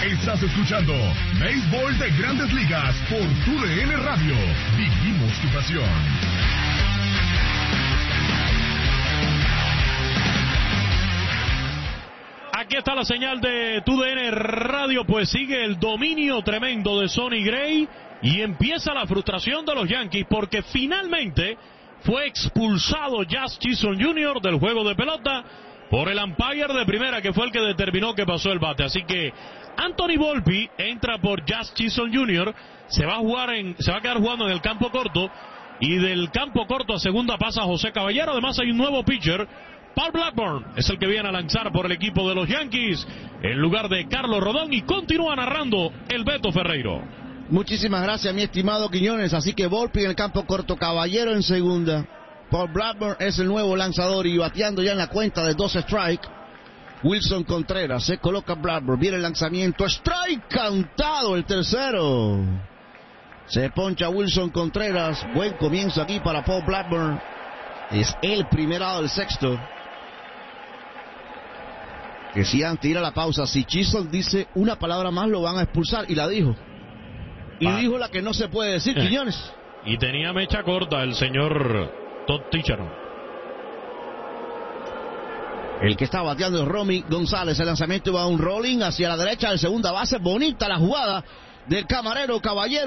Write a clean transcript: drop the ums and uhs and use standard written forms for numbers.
Estás escuchando Béisbol de Grandes Ligas por TUDN Radio. Vivimos tu pasión. Aquí está la señal de TUDN Radio, pues sigue el dominio tremendo de Sonny Gray y empieza la frustración de los Yankees porque finalmente fue expulsado Jazz Chisholm Jr. del juego de pelota por el umpire de primera, que fue el que determinó que pasó el bate. Así que Anthony Volpe entra por Jazz Chisholm Jr., se va a quedar jugando en el campo corto, y del campo corto a segunda pasa José Caballero. Además hay un nuevo pitcher, Paul Blackburn, es el que viene a lanzar por el equipo de los Yankees en lugar de Carlos Rodón, y continúa narrando el Beto Ferreiro. Muchísimas gracias, mi estimado Quiñones. Así que Volpe en el campo corto, Caballero en segunda. Paul Blackburn es el nuevo lanzador y bateando ya en la cuenta de 2 strikes. Wilson Contreras, se coloca Blackburn, viene el lanzamiento, strike cantado el tercero. Se poncha Wilson Contreras, buen comienzo aquí para Paul Blackburn. Es el primerado del sexto. Que si antes de ir a la pausa, si Chisholm dice una palabra más lo van a expulsar, y la dijo. Y dijo la que no se puede decir, Quiñones. Y tenía mecha corta el señor Todd Tichenor. El que está bateando es Romy González. El lanzamiento va a un rolling hacia la derecha de segunda base. Bonita la jugada del camarero Caballero.